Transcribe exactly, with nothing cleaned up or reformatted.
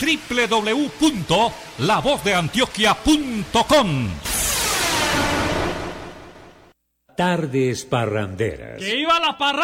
doble u doble u doble u punto la voz de antioquia punto com. Tardes parranderas. ¡Que iba la parranda!